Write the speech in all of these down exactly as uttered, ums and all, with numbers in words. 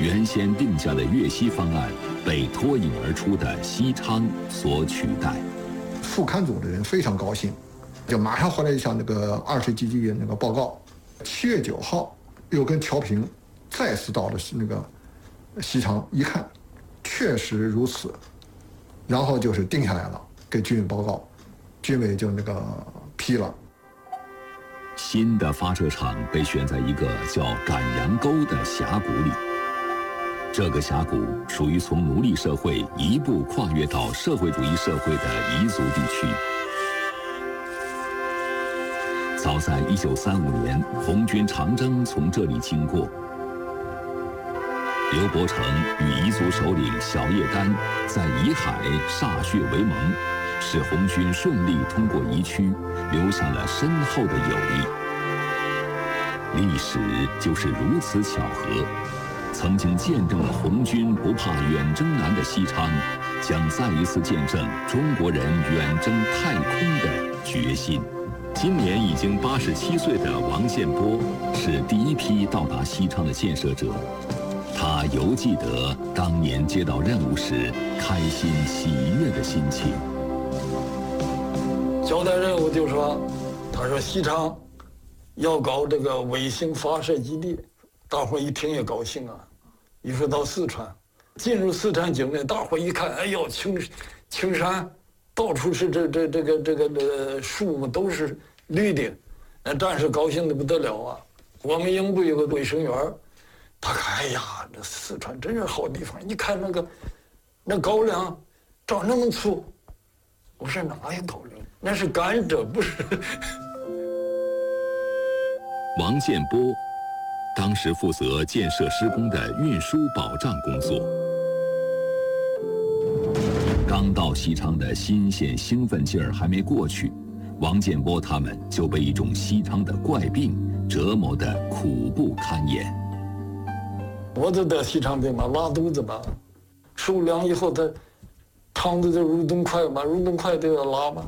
原先定下的粤西方案被脱颖而出的西昌所取代。 副刊组的人非常高兴，就马上回来一下那个二十几句那个报告。七月九号又跟乔平再次到了那个西昌，一看确实如此，然后就是定下来了，给军委报告，军委就那个批了。 新的发射场被选在一个叫赶羊沟的峡谷里。这个峡谷属于从奴隶社会一步跨越到社会主义社会的彝族地区。早在一九三五年，红军长征从这里经过。刘伯承与彝族首领小叶丹在彝海歃血为盟，使红军顺利通过彝区，留下了深厚的友谊。历史就是如此巧合，曾经见证了红军不怕远征难的西昌，将再一次见证中国人远征太空的决心。今年已经八十七岁的王建波是第一批到达西昌的建设者，他犹记得当年接到任务时开心喜悦的心情。 交代任务就说，他说西昌要搞这个卫星发射基地，大伙一听也高兴啊。一说到四川，进入四川境内，大伙一看，哎呦，青青山，到处是这这这个这个呃树木都是绿的，那战士高兴的不得了啊。我们营部有个卫生员，他看，哎呀，这四川真是好地方，一看那个那高粱长那么粗，我说哪有高粱？那是甘蔗，不是。 王建波当时负责建设施工的运输保障工作。刚到西昌的新鲜兴奋劲儿还没过去，王建波他们就被一种西昌的怪病折磨得苦不堪言。 我就得西昌病嘛，拉肚子嘛，受凉以后他肠子就蠕动快嘛，蠕动快就要拉嘛。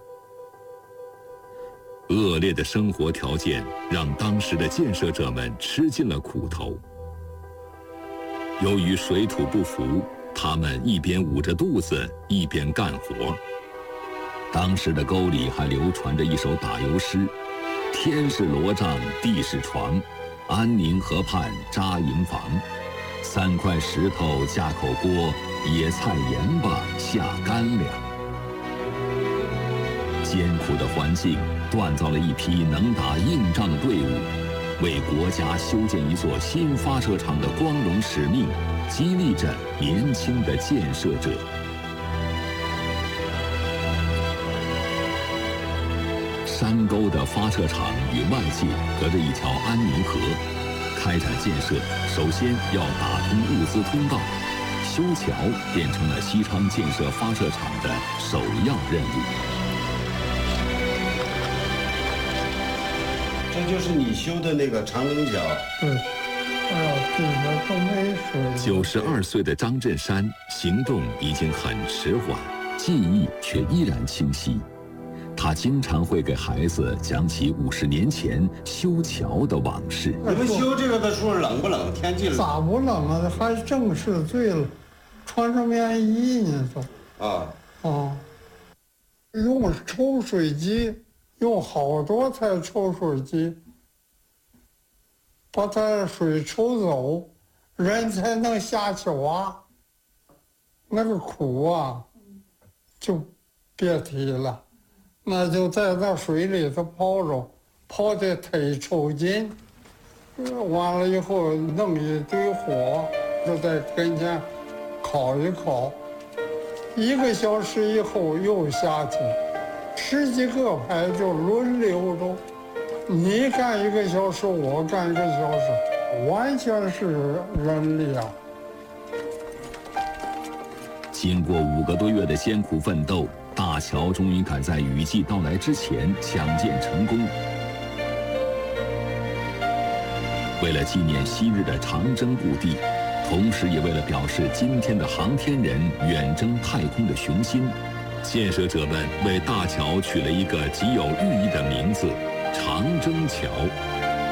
恶劣的生活条件让当时的建设者们吃尽了苦头。由于水土不服，他们一边捂着肚子一边干活。当时的沟里还流传着一首打油诗：天是罗帐地是床，安宁河畔扎营房，三块石头架口锅，野菜盐巴下干粮。艰苦的环境锻造了一批能打硬仗的队伍，为国家修建一座新发射场的光荣使命激励着年轻的建设者。山沟的发射场与外界隔着一条安宁河，开展建设首先要打通物资通道，修桥变成了西昌建设发射场的首要任务。 这就是你修的那个长征桥。 对，哎呀，这个都没水。 九十二岁的张振山行动已经很迟缓，记忆却依然清晰。他经常会给孩子讲起五十年前修桥的往事。 你们修这个的时候冷不冷？天气冷？ 咋不冷啊？还正是醉了，穿上棉衣呢都。 啊啊，用抽水机。用好多台抽水机，把它水抽走，人才能下去挖。那个苦啊，就别提了，那就在那水里头泡着，泡的忒抽筋。完了以后弄一堆火，就在跟前烤一烤，一个小时以后又下去。十几个排就轮流着，你干一个小时，我干一个小时，完全是人力啊。 经过五个多月的艰苦奋斗，大桥终于赶在雨季到来之前抢建成功。为了纪念昔日的长征故地，同时也为了表示今天的航天人远征太空的雄心，建设者们为大桥取了一个极有寓意的名字——长征桥。